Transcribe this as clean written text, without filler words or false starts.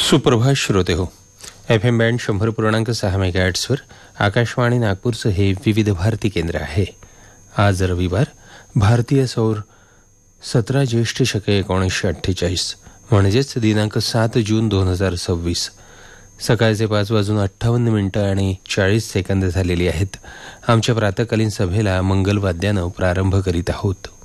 सुप्रभात श्रोते हो. FM बँड 100.6 मेगाहर्ट्झवर आकाशवाणी नागपूरचं हे विविध भारती केंद्र आहे. आज रविवार, भारतीय सौर 17 ज्येष्ठ शके 1948 म्हणजेच दिनांक 7 जून 2026. सकाळचे 5:58 आणि 40 सेकंद झालेली आहेत. आमच्या प्रातकालीन सभेला मंगलवाद्यानं प्रारंभ करीत आहोत.